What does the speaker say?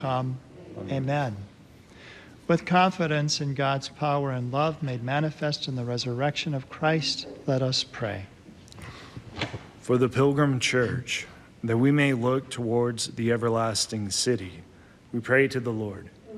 come. Amen. With confidence in God's power and love made manifest in the resurrection of Christ, let us pray. For the Pilgrim Church, that we may look towards the everlasting city, we pray to the Lord.